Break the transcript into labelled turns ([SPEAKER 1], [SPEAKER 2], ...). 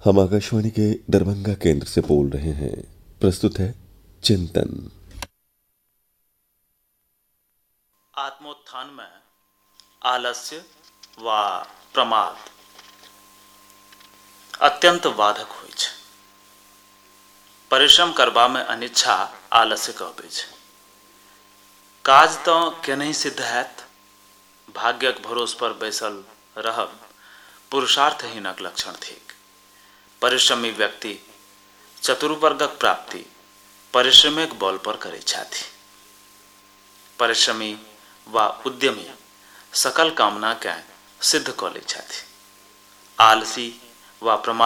[SPEAKER 1] हम आकाशवाणी के दरभंगा केंद्र से बोल रहे हैं। प्रस्तुत है चिंतन।
[SPEAKER 2] आत्मोत्थान में आलस्य व प्रमाद अत्यंत बाधक होइ छै। परिश्रम करबा में अनिच्छा आलस्य कहबै छै। काज तऽ केनहि सिद्ध हैत, भाग्यक भरोस पर बैसल रहब पुरुषार्थहीनक लक्षण थिक। परिश्रमी व्यक्ति चतुर्वर्गक प्राप्ति परिश्रमक बल पर करै छथि। परिश्रमी वा उद्यमी सकल कामना के सिद्ध कऽ लै छथि। आलसी वा प्रमादी